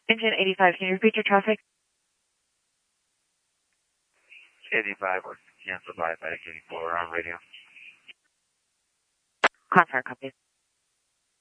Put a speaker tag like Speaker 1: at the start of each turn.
Speaker 1: Engine 85, can you repeat your traffic?
Speaker 2: 85 was canceled by FedEx 84 on radio.
Speaker 1: Contract copy.